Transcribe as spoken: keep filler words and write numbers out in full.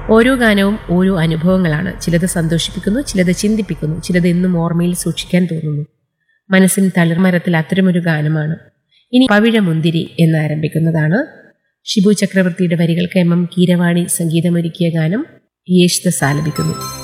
ഓരോ ഗാനവും ഓരോ അനുഭവങ്ങളാണ്. ചിലത് സന്തോഷിപ്പിക്കുന്നു, ചിലത് ചിന്തിപ്പിക്കുന്നു, ചിലത് എന്നും ഓർമ്മയിൽ സൂക്ഷിക്കാൻ തോന്നുന്നു. മനസ്സിന് തളിർമരത്തിൽ അത്തരമൊരു ഗാനമാണ്. ഇനി പവിഴമുന്തിരി എന്നാരംഭിക്കുന്നതാണ്. ഷിബു ചക്രവർത്തിയുടെ വരികൾക്ക് എം എം കീരവാണി സംഗീതമൊരുക്കിയ ഗാനം യേശുദാസ് ആലപിക്കുന്നു.